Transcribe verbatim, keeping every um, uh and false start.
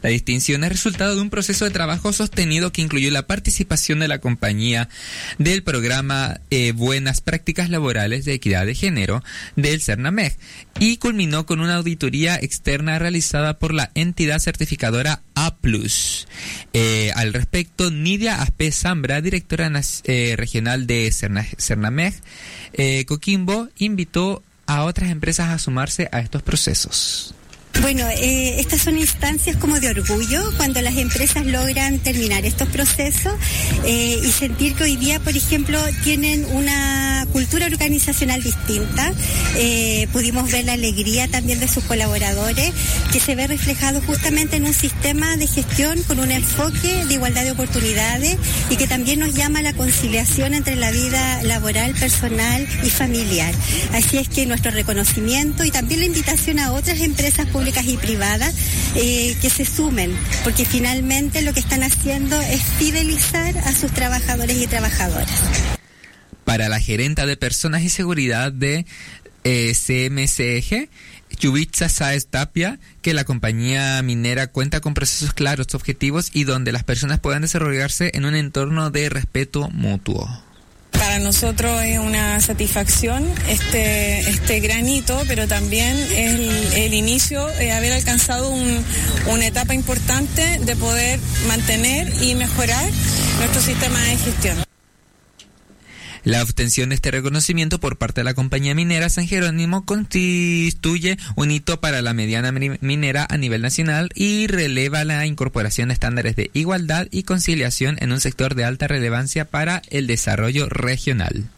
La distinción es resultado de un proceso de trabajo sostenido que incluyó la participación de la compañía del programa eh, Buenas Prácticas Laborales de Equidad de Género del CERNAMEG y culminó con una auditoría externa realizada por la entidad certificadora A plus. Eh, al respecto, Nidia Aspe Zambra, directora eh, regional de Cerna, CERNAMEG eh, Coquimbo, invitó a otras empresas a sumarse a estos procesos. Bueno, eh, estas son instancias como de orgullo cuando las empresas logran terminar estos procesos eh, y sentir que hoy día, por ejemplo, tienen una cultura organizacional distinta. Eh, pudimos ver la alegría también de sus colaboradores, que se ve reflejado justamente en un sistema de gestión con un enfoque de igualdad de oportunidades y que también nos llama a la conciliación entre la vida laboral, personal y familiar. Así es que nuestro reconocimiento y también la invitación a otras empresas públicas y privadas eh, que se sumen, porque finalmente lo que están haciendo es fidelizar a sus trabajadores y trabajadoras. Para la gerenta de Personas y Seguridad de eh, C M C G, Yubitsa Sáez Tapia, que la compañía minera cuenta con procesos claros, objetivos y donde las personas puedan desarrollarse en un entorno de respeto mutuo. Para nosotros es una satisfacción este este gran hito, pero también es el, el inicio de haber alcanzado un, una etapa importante de poder mantener y mejorar nuestro sistema de gestión. La obtención de este reconocimiento por parte de la compañía minera San Jerónimo constituye un hito para la mediana minera a nivel nacional y releva la incorporación de estándares de igualdad y conciliación en un sector de alta relevancia para el desarrollo regional.